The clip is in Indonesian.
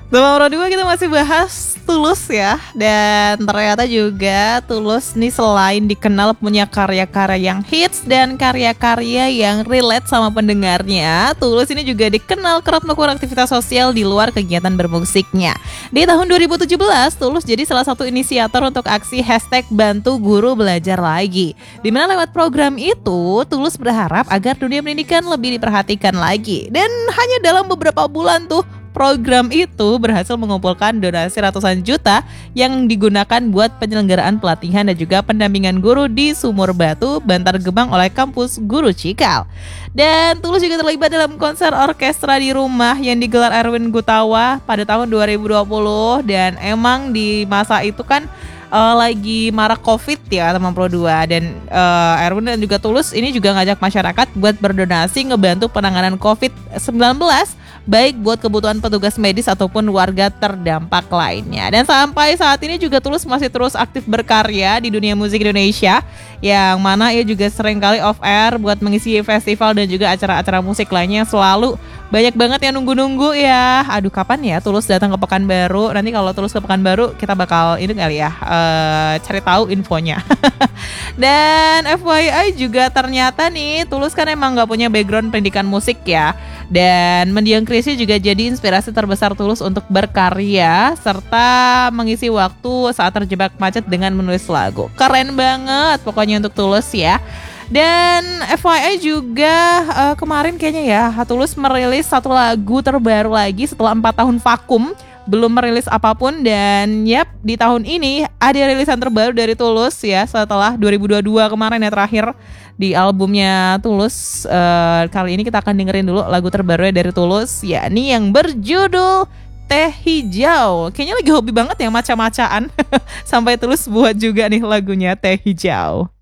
Sama Pro 2 kita masih bahas Tulus ya. Dan ternyata juga Tulus nih selain dikenal punya karya-karya yang hits dan karya-karya yang relate sama pendengarnya, Tulus ini juga dikenal kerap melakukan aktivitas sosial di luar kegiatan bermusiknya. Di tahun 2017, Tulus jadi salah satu inisiator untuk aksi hashtag Bantu Guru Belajar Lagi. Dimana lewat program itu, Tulus berharap agar dunia pendidikan lebih diperhatikan lagi. Dan hanya dalam beberapa bulan tuh, program itu berhasil mengumpulkan donasi ratusan juta yang digunakan buat penyelenggaraan pelatihan dan juga pendampingan guru di Sumur Batu, Bantar Gebang oleh kampus Guru Cikal. Dan Tulus juga terlibat dalam konser orkestra di rumah yang digelar Erwin Gutawa pada tahun 2020. Dan emang di masa itu kan lagi marak COVID ya teman Pro 2. Dan Erwin dan juga Tulus ini juga ngajak masyarakat buat berdonasi ngebantu penanganan COVID-19, baik buat kebutuhan petugas medis ataupun warga terdampak lainnya. Dan sampai saat ini juga Tulus masih terus aktif berkarya di dunia musik Indonesia, yang mana ia juga sering kali off air buat mengisi festival dan juga acara-acara musik lainnya yang selalu banyak banget yang nunggu-nunggu ya. Aduh, kapan ya Tulus datang ke Pekanbaru? Nanti kalau Tulus ke Pekanbaru kita bakal ini kali ya, cari tahu infonya. Dan FYI juga ternyata nih Tulus kan emang gak punya background pendidikan musik ya. Dan mendiang Chrisye juga jadi inspirasi terbesar Tulus untuk berkarya serta mengisi waktu saat terjebak macet dengan menulis lagu. Keren banget pokoknya untuk Tulus ya. Dan FYI juga kemarin kayaknya ya Tulus merilis satu lagu terbaru lagi setelah 4 tahun vakum, belum merilis apapun. Dan yap, di tahun ini ada rilisan terbaru dari Tulus ya, setelah 2022 kemarin ya terakhir di albumnya Tulus. Kali ini kita akan dengerin dulu lagu terbarunya dari Tulus, yakni yang berjudul Teh Hijau. Kayaknya lagi hobi banget ya maca-macaan. Sampai Tulus buat juga nih lagunya Teh Hijau.